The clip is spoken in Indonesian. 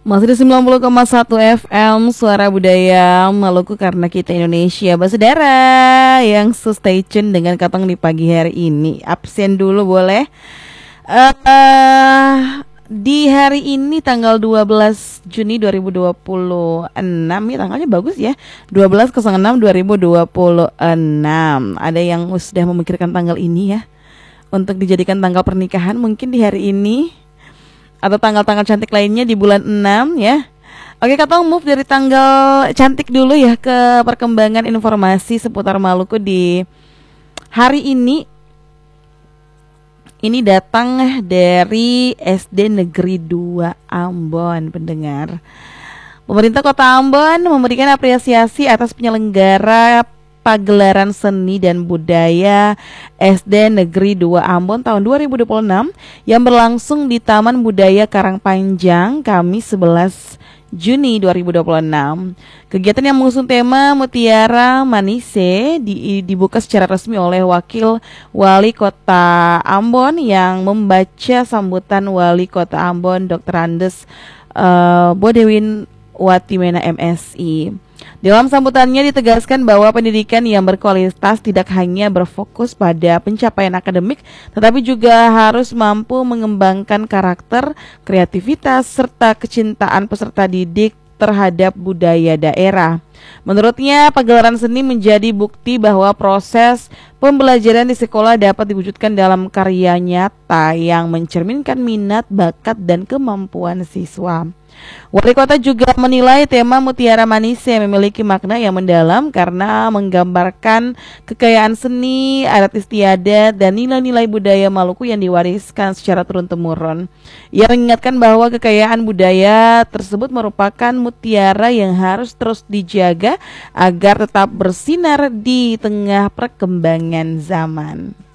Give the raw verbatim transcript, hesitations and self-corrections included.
Masih di sembilan puluh koma satu F M Suara Budaya Maluku karena kita Indonesia. Bersaudara yang stay tune dengan Katong di pagi hari ini. Absen dulu boleh. uh, uh, Di hari ini tanggal dua belas Juni dua ribu dua puluh enam. Ya tanggalnya bagus ya, dua belas enam dua ribu dua puluh enam. Ada yang sudah memikirkan tanggal ini ya untuk dijadikan tanggal pernikahan mungkin di hari ini, atau tanggal-tanggal cantik lainnya di bulan enam ya. Oke, Katong move dari tanggal cantik dulu ya ke perkembangan informasi seputar Maluku di hari ini. Ini datang dari S D Negeri dua Ambon, pendengar. Pemerintah Kota Ambon memberikan apresiasi atas penyelenggara pagelaran seni dan budaya S D Negeri dua Ambon tahun dua ribu dua puluh enam yang berlangsung di Taman Budaya Karangpanjang Kamis sebelas Juni dua ribu dua puluh enam. Kegiatan yang mengusung tema Mutiara Manise di, dibuka secara resmi oleh Wakil Wali Kota Ambon yang membaca sambutan Wali Kota Ambon Doktor Andes uh, Bodewin Watimena M Si. Dalam sambutannya ditegaskan bahwa pendidikan yang berkualitas tidak hanya berfokus pada pencapaian akademik, tetapi juga harus mampu mengembangkan karakter, kreativitas, serta kecintaan peserta didik terhadap budaya daerah. Menurutnya, pagelaran seni menjadi bukti bahwa proses pembelajaran di sekolah dapat diwujudkan dalam karya nyata yang mencerminkan minat, bakat, dan kemampuan siswa. Wali kota juga menilai tema Mutiara Manise memiliki makna yang mendalam karena menggambarkan kekayaan seni, adat istiadat, dan nilai-nilai budaya Maluku yang diwariskan secara turun-temurun. Ia mengingatkan bahwa kekayaan budaya tersebut merupakan mutiara yang harus terus dijaga agar tetap bersinar di tengah perkembangan zaman.